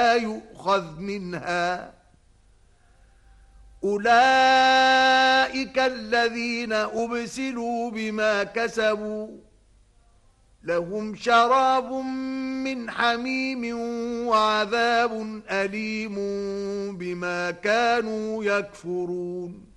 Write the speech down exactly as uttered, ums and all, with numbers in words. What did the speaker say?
يؤخذ منها. أولئك الذين أبسلوا بما كسبوا لهم شراب من حميم وعذاب أليم بما كانوا يكفرون.